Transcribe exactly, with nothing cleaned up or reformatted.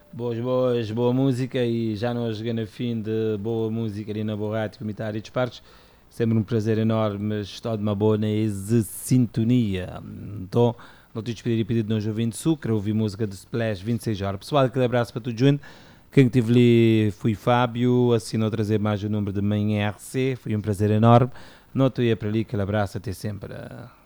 Boas, boas, boa música e já nós chegando a fim de boa música ali na Boa Rádio Comunitária de Parques. Sempre um prazer enorme estar de uma boa nessa sintonia. Então, não te despedir e pedir de nós ouvindo sucre, ouvir música de Splash vinte e seis horas. Pessoal, aquele abraço para tudo junto. Quem estive ali fui Fábio, assinou trazer mais o número de Manhã R C, foi um prazer enorme. Não estou aí para ali, aquele abraço, até sempre.